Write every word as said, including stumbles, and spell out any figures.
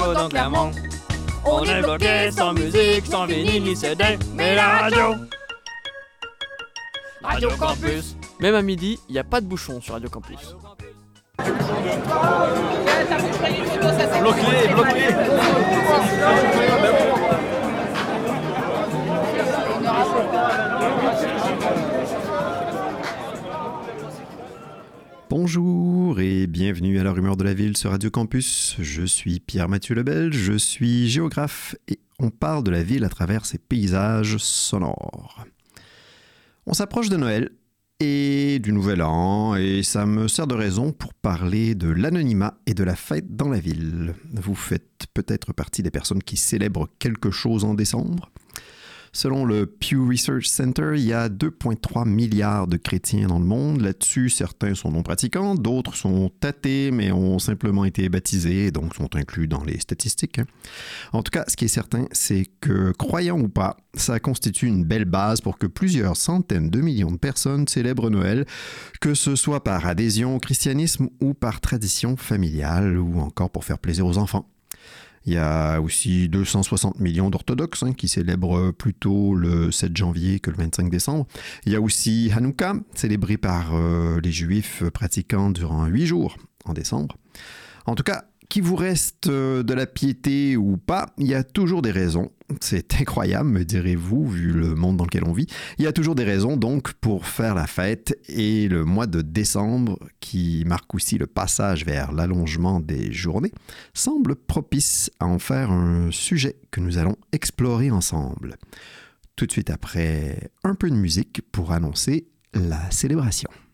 nous donc clairement. On est bloqué sans musique, sans vinyle ni C D, mais la radio Radio Campus. Même à midi, il n'y a pas de bouchon sur Radio Campus. Bloqué, bloqué. Bonjour et bienvenue à la rumeur de la ville sur Radio Campus. Je suis Pierre-Mathieu Lebel, je suis géographe et on parle de la ville à travers ses paysages sonores. On s'approche de Noël et du Nouvel An et ça me sert de raison pour parler de l'anonymat et de la fête dans la ville. Vous faites peut-être partie des personnes qui célèbrent quelque chose en décembre. Selon le Pew Research Center, il y a deux virgule trois milliards de chrétiens dans le monde. Là-dessus, certains sont non pratiquants, d'autres sont athées, mais ont simplement été baptisés et donc sont inclus dans les statistiques. En tout cas, ce qui est certain, c'est que, croyant ou pas, ça constitue une belle base pour que plusieurs centaines de millions de personnes célèbrent Noël, que ce soit par adhésion au christianisme ou par tradition familiale ou encore pour faire plaisir aux enfants. Il y a aussi deux cent soixante millions d'orthodoxes hein, qui célèbrent plutôt le sept janvier que le vingt-cinq décembre. Il y a aussi Hanouka, célébré par euh, les Juifs pratiquants durant huit jours en décembre. En tout cas, qu'il vous reste de la piété ou pas, il y a toujours des raisons. C'est incroyable, me direz-vous, vu le monde dans lequel on vit. Il y a toujours des raisons, donc, pour faire la fête. Et le mois de décembre, qui marque aussi le passage vers l'allongement des journées, semble propice à en faire un sujet que nous allons explorer ensemble. Tout de suite après, un peu de musique pour annoncer la célébration.